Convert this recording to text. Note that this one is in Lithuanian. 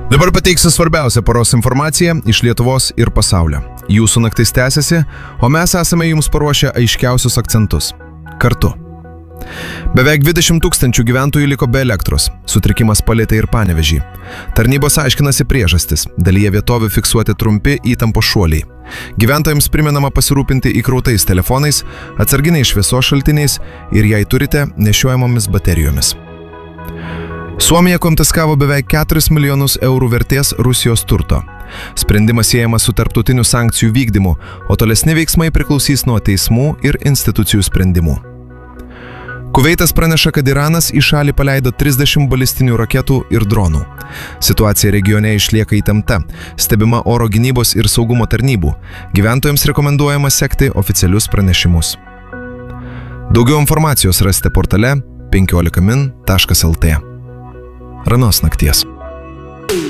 Dabar pateiksiu svarbiausią paros informaciją iš Lietuvos ir pasaulio. Jūsų naktis tęsiasi, o mes esame jums paruošę aiškiausius akcentus. Kartu. Beveik 20 000 gyventojų liko be elektros. Sutrikimas palietė ir Panevėžį. Tarnybos aiškinasi priežastis. Dalyje vietovių fiksuoti trumpi įtampos šuoliai. Gyventojams primenama pasirūpinti įkrautais telefonais, atsarginiais šviesos šaltiniais ir jei turite, nešiojamomis baterijomis. Suomija konfiskavo beveik 4 milijonus eurų vertės Rusijos turto. Sprendimas siejamas su tarptautinių sankcijų vykdymu, o tolesni veiksmai priklausys nuo teismų ir institucijų sprendimų. Kuveitas praneša, kad Iranas į šalį paleido 30 balistinių raketų ir dronų. Situacija regione išlieka įtempta, stebima oro gynybos ir saugumo tarnybų. Gyventojams rekomenduojama sekti oficialius pranešimus. Daugiau informacijos rasite portale 15min.lt. Ramios nakties.